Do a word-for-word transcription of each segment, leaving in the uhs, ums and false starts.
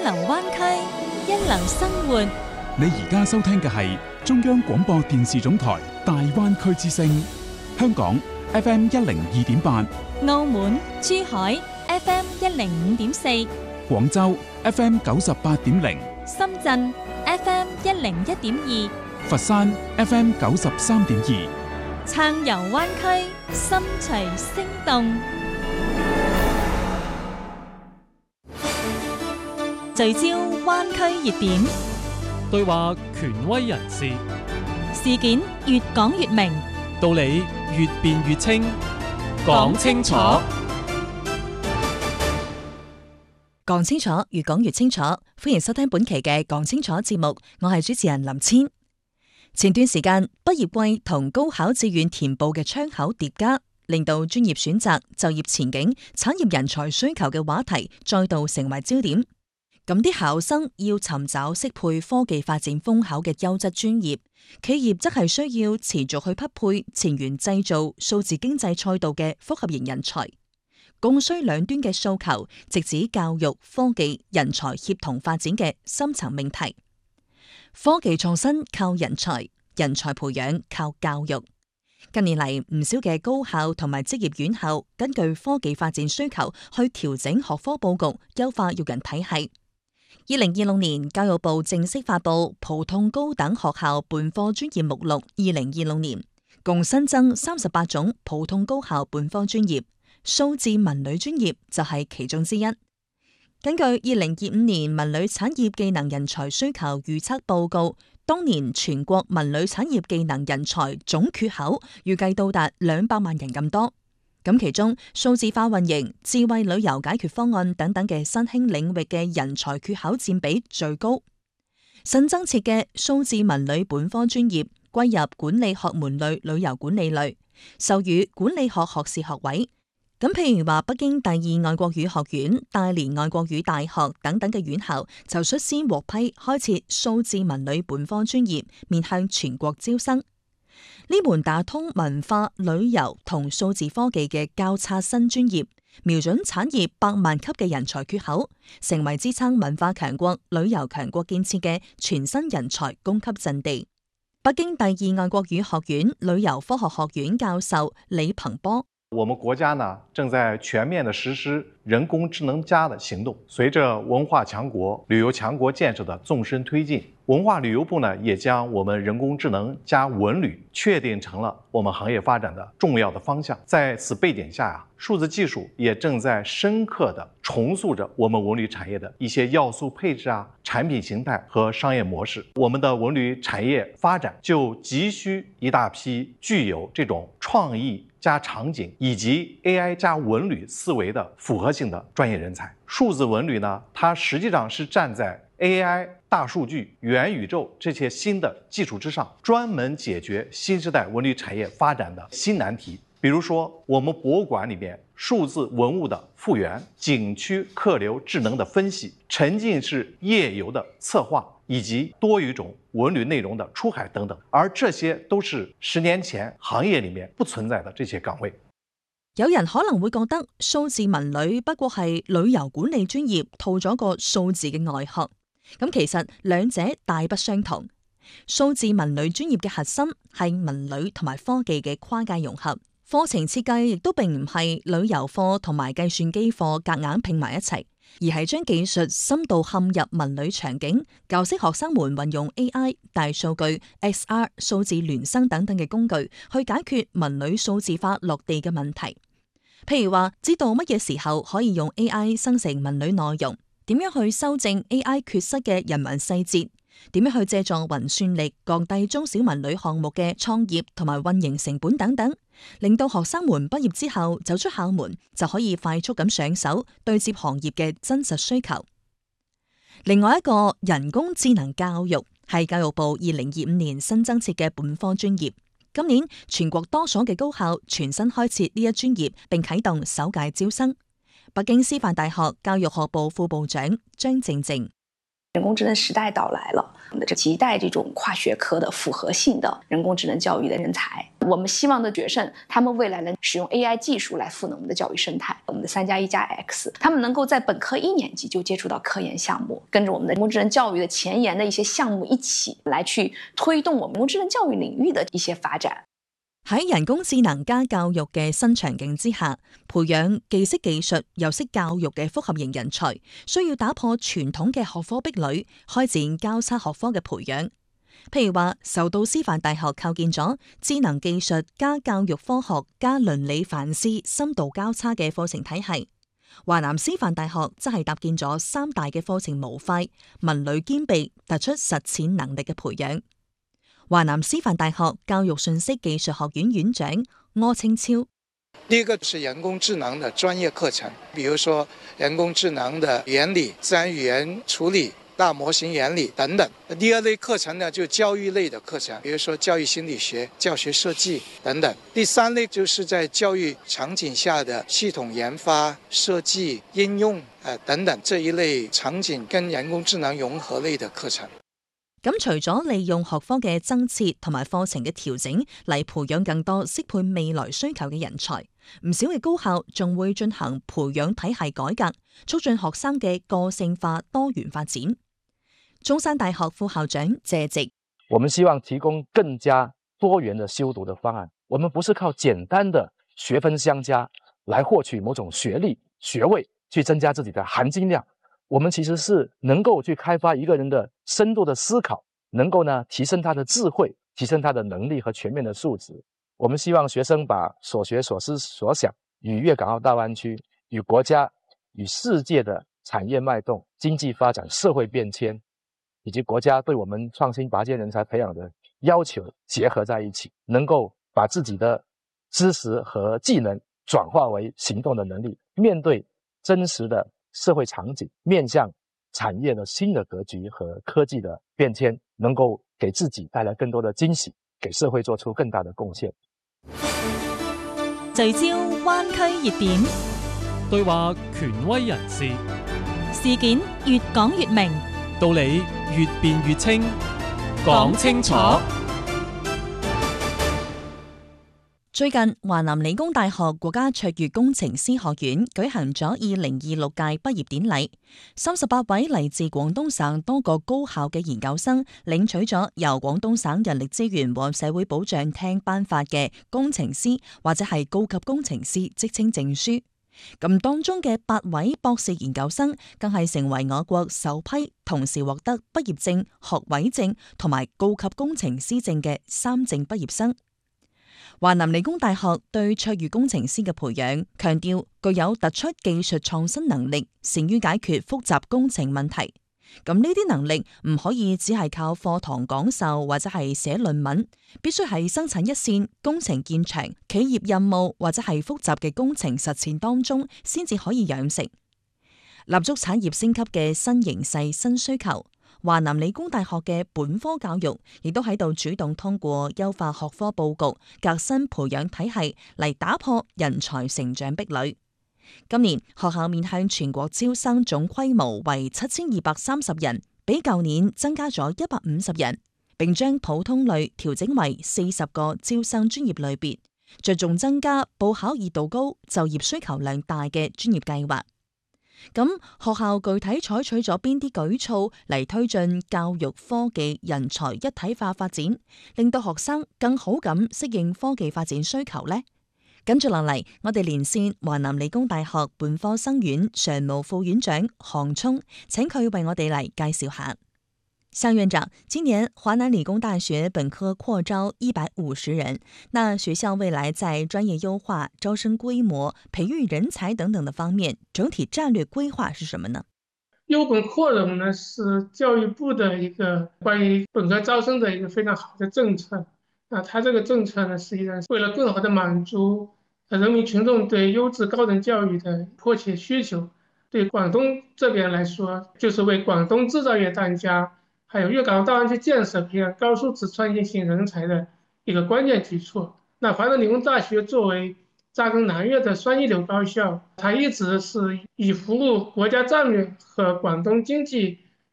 流灣區，一流生活。 你而家收聽嘅係中央廣播電視總台大灣區之聲，香港 F M 一零二點八， 澳門、珠海 F M 一零五點四， 廣州 F M 九十八點零， 深圳 F M 一零一點二， 佛山 F M 九十三點二， 撐遊灣區，心隨聲動。聚焦灣區熱點， 對話權威人士， 事件越講越明， 道理越辯越清，講清楚， 講清楚，越講越清楚。歡迎收聽本期嘅講清楚節目，我係主持人林千。前段時間畢業季同高考志願填報嘅窗口疊加，令到專業選擇、就業前景、產業人才需求嘅話題再度成為焦點。咁啲考生要尋找適配科技發展風口嘅優質專業，企業則係需要持續去匹配前沿製造、數字經濟賽道嘅複合型人才。供需兩端嘅訴求，直指教育、科技、人才協同發展嘅深層命題。科技創新靠人才，人才培養靠教育。近年嚟，唔少嘅高校同埋職業院校根據科技發展需求去調整學科佈局，優化育人體系。二零二六年，教育部正式發布普通高等學校本科專業目錄。二零二六年共新增三十八種普通高校本科專業，數字文旅專業就係其中之一。根據二零二五年文旅產業技能人才需求預測報告，當年全國文旅產業技能人才總缺口預計到達兩百萬人咁多。咁其中數字化運營、智慧旅遊解決方案等等嘅新興領域嘅人才缺口佔比最高。新增設嘅數字文旅本科專業歸入管理學門類旅遊管理類，授予管理學學士學位。咁譬如話北京第二外國語學院、大連外國語大學等等嘅院校就率先獲批開設數字文旅本科專業，面向全國招生。呢門打通文化、旅遊同數字科技嘅交叉新專業，瞄準產業百萬級嘅人才缺口，成為支撐文化強國、旅遊強國建設嘅全新人才供給陣地。北京第二外國語學院旅遊科學學院教授李鵬波： 我們國家呢正在全面的實施人工智能加的行動，隨着文化強國、旅遊強國建設的縱深推進，文化旅遊部呢也將我們人工智能加文旅確定成了我們行業發展的重要的方向。在此背景下呀，數字技術也正在深刻的重塑着我們文旅產業的一些要素配置啊、產品形態和商業模式。我們的文旅產業發展就急需一大批具有這種創意加場景以及 A I 加文旅思維的複合性的專業人才。數字文旅呢，它實際上是站在 A I、大數據、元宇宙這些新的技術之上，專門解決新時代文旅產業發展的新難題。比如說，我們博物館裡面數字文物的復原、景區客流智能的分析、沉浸式夜遊的策劃，以及多語種文旅內容的出海等等，而這些都是十年前行業裡面不存在的這些崗位。 有人可能會覺得數字文旅不過係旅遊管理專業套咗個數字嘅外殼，咁其實兩者大不相同。數字文旅專業嘅核心係文旅同埋科技嘅跨界融合，課程設計亦都並唔係旅遊課同埋計算機課夾硬拼埋一齊，而係將技術深度嵌入文旅場景，教識學生們運用 A I、大數據、X R、數字孿生等等嘅工具去解決文旅數字化落地嘅問題。譬如話，知道乜嘢時候可以用 A I 生成文旅內容，點樣去修正 A I 缺失嘅人文細節，點樣去借助雲算力降低中小文旅項目嘅創業同埋運營成本等等，令到學生們畢業之後走出校門就可以快速咁上手對接行業嘅真實需求。另外一個人工智能教育係教育部二零二五年新增設嘅本科專業。今年全國多所嘅高校全新開設呢一專業，並啟動首屆招生。北京師範大學教育學部副部長張靜靜： 人工智能时代到来了，我们这期待这种跨学科的复合性的人工智能教育的人才。我们希望的学生，他们未来能使用 A I 技术来赋能我们的教育生态。我们的三加一加 X， 他们能够在本科一年级就接触到科研项目，跟着我们的人工智能教育的前沿的一些项目一起來去推動我們人工智能教育領域的一些發展。 喺人工智能加教育嘅新場景之下，培養既識技術又識教育嘅複合型人才，需要打破傳統嘅學科壁壘，開展交叉學科嘅培養。譬如話，受到師範大學構建咗智能技術加教育科學加倫理反思深度交叉嘅課程體系。華南師範大學則係搭建咗三大嘅課程模塊，文旅兼備，突出實踐能力嘅培養。華南師範大學教育信息技術學院院長柯清超： 第一個是人工智能的專業課程，比如說人工智能的原理、自然語言處理、大模型原理等等。第二類課程呢，就教育類的課程，比如說教育心理學、教學設計等等。第三類就是在教育場景下的系統研發、設計、應用呃等等這一類場景跟人工智能融合類的課程。 咁除咗利用學科嘅增設同埋課程嘅調整嚟培養更多適配未來需求嘅人才，唔少嘅高校仲會進行培養體系改革，促進學生嘅個性化多元發展。中山大學副校長謝直： 我們希望提供更加多元的修讀的方案，我們不是靠簡單的學分相加來獲取某種學歷學位去增加自己的含金量，我們其實是能夠去開發一個人的深度的思考，能夠呢提升他的智慧，提升他的能力和全面的素質。我們希望學生把所學所思所想與粵港澳大灣區、與國家、與世界的產業脈動、經濟發展、社會變遷，以及國家對我們創新拔尖人才培養的要求結合在一起，能夠把自己的知識和技能轉化為行動的能力，面對真實的社會場景，面向產業的新的格局和科技的變遷，能夠給自己帶來更多的驚喜，給社會做出更大的貢獻。 聚焦灣區熱點， 對話權威人士， 事件越講越明， 道理越辯越清，講清楚。 最近，華南理工大學國家卓越工程師學院舉行咗二零二六屆畢業典禮，三十八位嚟自廣東省多個高校嘅研究生領取咗由廣東省人力資源和社會保障廳頒發嘅工程師或者係高級工程師職稱證書。咁當中嘅八位博士研究生更係成為我國首批同時獲得畢業證、學位證同埋高級工程師證嘅三證畢業生。華南理工大學對卓越工程師嘅培養，強調具有突出技術創新能力，善於解決複雜工程問題。咁呢啲能力唔可以只係靠課堂講授或者係寫論文，必須喺生產一線、工程現場、企業任務或者係複雜嘅工程實踐當中，先至可以養成。立足產業升級嘅新形勢、新需求。華南理工大學嘅本科教育亦都喺度主動通過優化學科佈局、革新培養體系嚟打破人才成長壁壘。今年學校面向全國招生總規模為七千二百三十人，比舊年增加咗一百五十人，並將普通類調整為四十個招生專業類別，着重增加報考熱度高、就業需求量大嘅專業計劃。咁學校具體採取咗邊啲舉措嚟推進教育科技人才一體化發展，令到學生更好咁適應科技發展需求呢？跟住落嚟，我哋連線華南理工大學本科生院常務副院長項聰，請佢為我哋嚟介紹下。向院長，今年華南理工大學本科擴招一百五十人，那學校未來在專業優化、招生規模、培育人才等等的方面，整體戰略規劃是什麼呢？ 優本擴容呢，是教育部的一個關於本科招生的一個非常好的政策。那它這個政策呢，實際上是為了更好的滿足人民群眾對優質高等教育的迫切需求。對廣東這邊來說，就是為廣東製造業當家，還有粵港澳大灣區建設培養高素質創新型人才的一個關鍵舉措。那華南理工大學作為扎根南粵的雙一流高校，它一直是以服務國家戰略和廣東經濟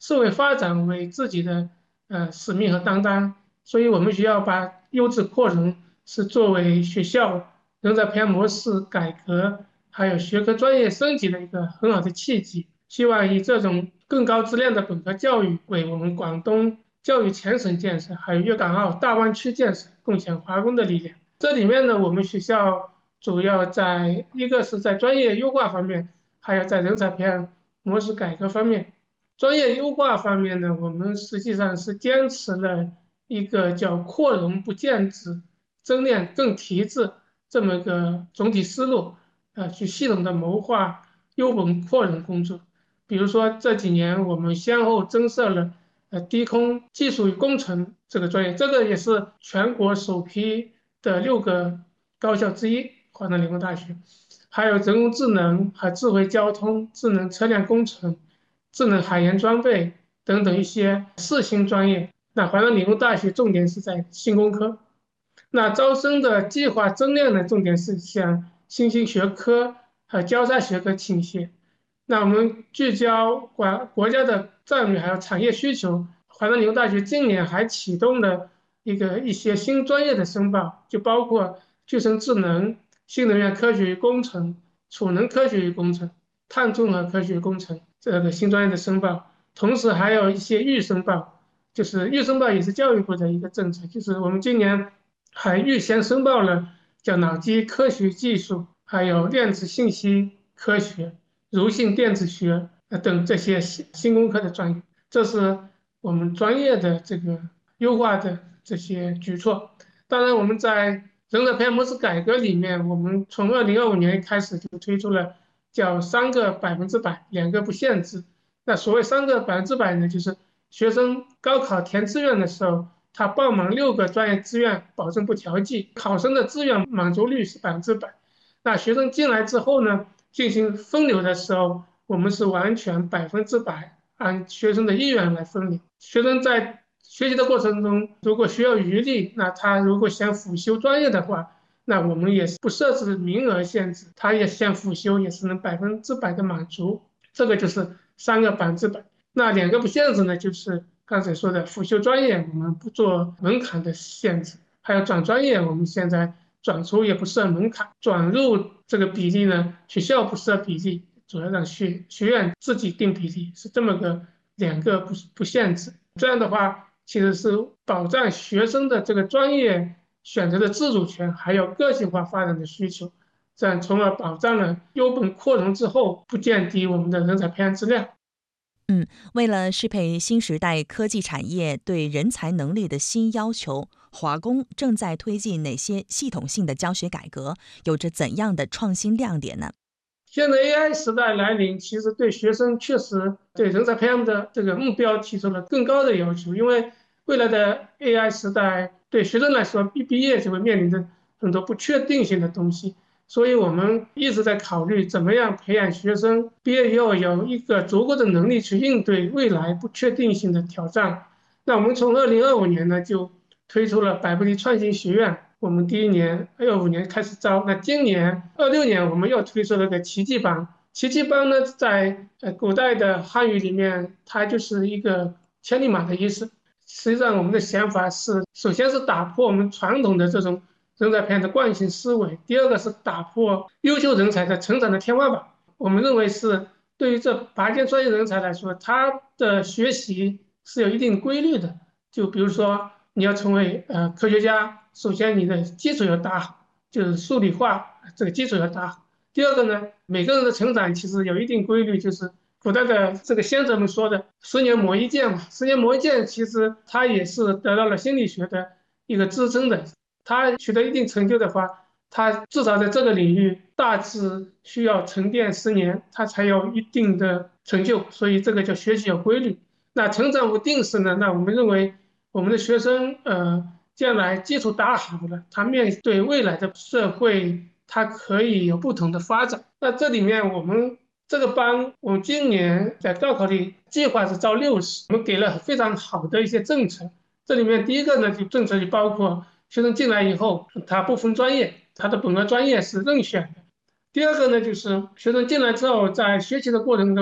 社会发展为自己的呃使命和担当，所以我们学校把优质扩容是作为学校人才培养模式改革还有学科专业升级的一个很好的契机。希望以这种更高质量的本科教育为我们广东教育全省建设还有粤港澳大湾区建设贡献华工的力量。这里面呢，我们学校主要在一个是在专业优化方面，还有在人才培养模式改革方面。专业优化方面呢，我们实际上是坚持了一个叫扩容不建制、增量更提质这么个总体思路，呃，去系统的谋划优本扩容工作。比如说这几年我们先后增设了呃低空技术与工程这个专业，这个也是全国首批的六个高校之一，华南理工大学，还有人工智能、还智慧交通、智能车辆工程、智能海盐装备等等一些四新专业。那华南理工大学重点是在新工科。那招生的计划增量呢，重点是向新兴学科和交叉学科倾斜。那我们聚焦国国家的战略还有产业需求，华南理工大学今年还启动了一个一些新专业的申报，就包括具身智能、新能源科学与工程、储能科学与工程、碳综合科学与工程这个新专业的申报，同时还有一些预申报，就是预申报也是教育部的一个政策，就是我们今年还预先申报了叫脑机科学技术，还有量子信息科学、柔性电子学等这些新工科的专业，这是我们专业的这个优化的这些举措。当然，我们在人才培养模式改革里面，我们从二零二五年开始就推出了叫三个百分之百，两个不限制。那所谓三个百分之百呢，就是学生高考填志愿的时候，他报满六个专业志愿，保证不调剂，考生的志愿满足率是百分之百。那学生进来之后呢，进行分流的时候，我们是完全百分之百按学生的意愿来分流。学生在学习的过程中，如果需要余力，那他如果想辅修专业的话，那我们也是不设置名额限制，他也想辅修也是能百分之百的满足。这个就是三个百分之百。那两个不限制呢，就是刚才说的辅修专业我们不做门槛的限制，还有转专业我们现在转出也不设门槛，转入这个比例呢，学校不设比例，主要让学学院自己定比例，是这么个两个不不限制。这样的话，其实是保障学生的这个专业选择的自主权，还有个性化发展的需求，这样从而保障了优本扩容之后不降低我们的人才培养质量。 嗯，为了适配新时代科技产业对人才能力的新要求，华工正在推进哪些系统性的教学改革，有着怎样的创新亮点呢？ 现在 A I 时代来临，其实对学生确实对人才培养的这个目标提出了更高的要求，因为未来的 A I 时代对学生来说，一毕业就会面临着很多不确定性的东西，所以我们一直在考虑怎么样培养学生毕业以后有一个足够的能力去应对未来不确定性的挑战。那我们从二零二五年呢就推出了百步力创新学院，我们第一年二五年开始招，那今年二六年我们又推出了个奇迹班。奇迹班呢，在呃古代的汉语里面，它就是一个千里马的意思。实际上，我们的想法是，首先是打破我们传统的这种人才培养的惯性思维，第二个是打破优秀人才的成长的天花板。我们认为是对于这拔尖专业人才来说，他的学习是有一定规律的。就比如说，你要成为呃科学家，首先你的基础要打好，就是数理化这个基础要打好。第二个呢，每个人的成长其实有一定规律，就是古代的这个先哲们说的十年磨一剑嘛，十年磨一剑，其实他也是得到了心理学的一个支撑的。他取得一定成就的话，他至少在这个领域大致需要沉淀十年，他才有一定的成就，所以这个叫学习有规律。那成长无定式呢？那我们认为我们的学生呃将来基础打好了，他面对未来的社会，他可以有不同的发展。那这里面我们这个班，我们今年在高考里计划是招六十，我们给了非常好的一些政策。这里面第一个呢，就政策就包括学生进来以后，他不分专业，他的本科专业是任选的。第二个呢，就是学生进来之后，在学习的过程中，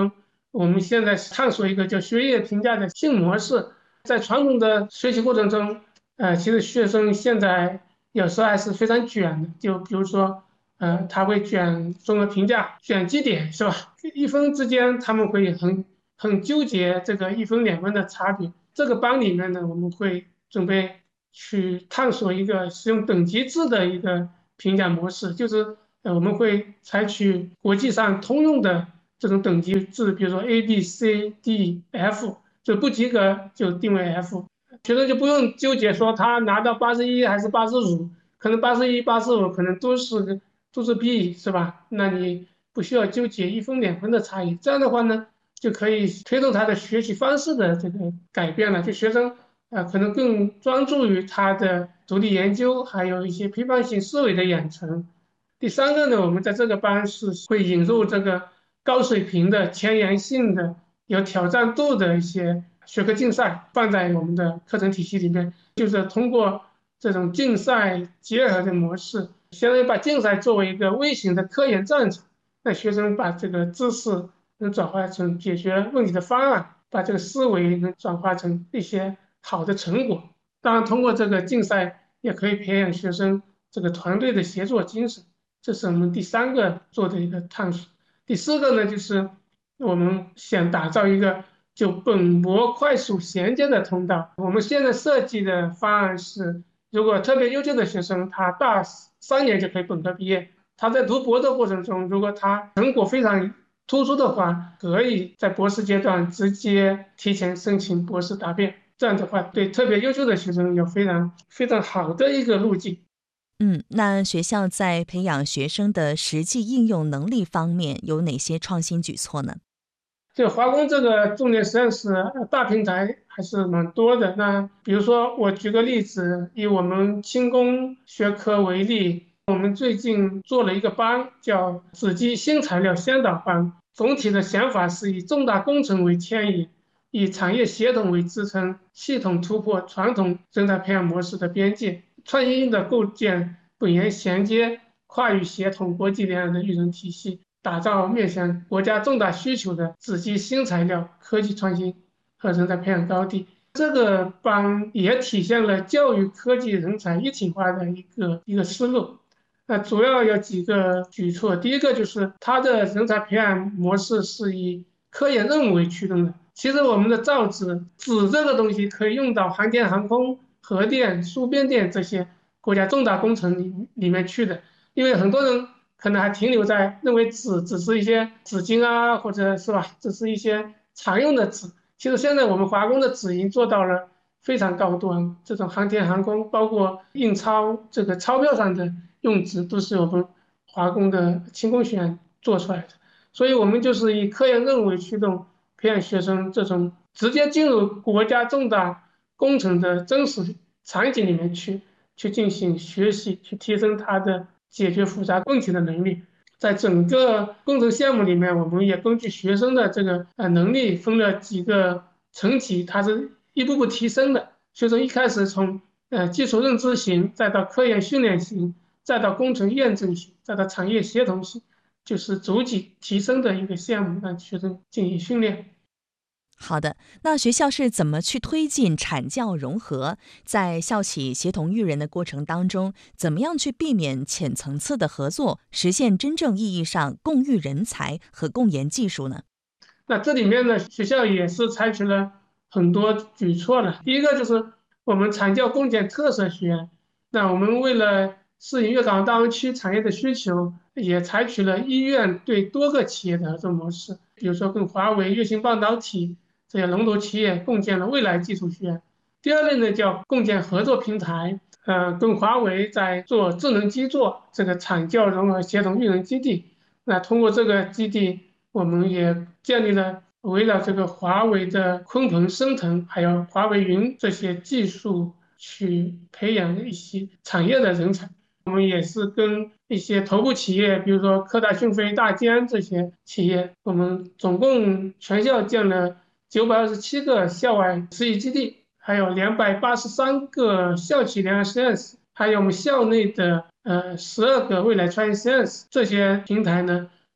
我们现在探索一个叫学业评价的新模式。在传统的学习过程中，呃，其实学生现在有时候还是非常卷的，就比如说，呃，他会卷综合评价，卷绩点，是吧？一分之间他们会很很纠结这个一分两分的差别。这个班里面呢，我们会准备去探索一个使用等级制的一个评价模式，就是呃我们会采取国际上通用的这种等级制，比如说 A B C D F， 就不及格就定为 F， 学生就不用纠结说他拿到八十一还是八十五，可能八十一、八十五可能都是都是 B， 是吧？那你不需要纠结一分两分的差异，这样的话呢，就可以推动他的学习方式的这个改变了，就学生呃可能更专注于他的独立研究，还有一些批判性思维的养成。第三个呢，我们在这个班是会引入这个高水平的、前沿性的、有挑战度的一些学科竞赛，放在我们的课程体系里面，就是通过这种竞赛结合的模式，相当于把竞赛作为一个微型的科研战场，让学生把这个知识能转化成解决问题的方案，把这个思维能转化成一些好的成果。当然，通过这个竞赛也可以培养学生这个团队的协作精神，这是我们第三个做的一个探索。第四个呢，就是我们想打造一个就本模快速衔接的通道。我们现在设计的方案是，如果特别优秀的学生，他大三年就可以本科毕业，他在读博的过程中，如果他成果非常突出的话，可以在博士阶段直接提前申请博士答辩。这样的话，对特别优秀的学生有非常非常好的一个路径。 嗯，那学校在培养学生的实际应用能力方面有哪些创新举措呢？ 这华工这个重点实验室大平台还是蛮多的。那比如说，我举个例子，以我们轻工学科为例，我们最近做了一个班，叫子机新材料先导班。总体的想法是以重大工程为牵引，以产业协同为支撑，系统突破传统人才培养模式的边界，创新性的构建本研衔接、跨域协同国际联合的育人体系，打造面向国家重大需求的子机新材料科技创新和人才培养高地。这个班也体现了教育科技人才一体化的一个一个思路。那主要有几个举措，第一个就是它的人才培养模式是以科研任务为驱动的。其实我们的造纸，纸这个东西可以用到航天航空、核电、输变电这些国家重大工程里里面去的，因为很多人可能还停留在认为纸只是一些纸巾啊，或者是吧，只是一些常用的纸。其实现在我们华工的纸已经做到了非常高端，这种航天航空，包括印钞这个钞票上的用纸，都是我们华工的轻工学院做出来的。所以我们就是以科研任务为驱动，培养学生这种直接进入国家重大工程的真实场景里面去，去进行学习，去提升他的解决复杂问题的能力。在整个工程项目里面，我们也根据学生的这个呃能力分了几个层级，它是一步步提升的。学生一开始从呃基础认知型，再到科研训练型，再到工程验证型，再到产业协同型，就是逐级提升的一个项目，让学生进行训练。 好的，那学校是怎么去推进产教融合？在校企协同育人的过程当中，怎么样去避免浅层次的合作，实现真正意义上共育人才和共研技术呢？ 那这里面呢，学校也是采取了很多举措了。第一个就是我们产教共建特色学院，那我们为了适应粤港澳大湾区产业的需求，也采取了医院对多个企业的合作模式，比如说跟华为、粤星半导体这些龙头企业共建了未来技术学院。第二类呢，叫共建合作平台，呃，跟华为在做智能基座这个产教融合协同育人基地。那通过这个基地，我们也建立了围绕这个华为的鲲鹏、升腾，还有华为云这些技术去培养一些产业的人才。我们也是跟一些头部企业，比如说科大讯飞、大疆这些企业，我们总共全校建了九百二十七个校外实习基地，还有两百八十三个校企联合实验室，还有我们校内的呃十二个未来创业实验室。这些平台呢，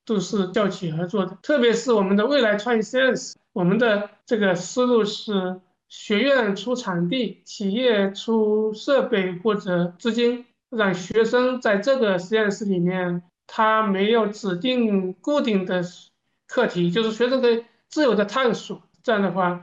都是教企合作的，特别是我们的未来创意实验室，我们的这个思路是学院出场地，企业出设备或者资金，让学生在这个实验室里面，他没有指定固定的课题，就是学生可以自由的探索。这样的话，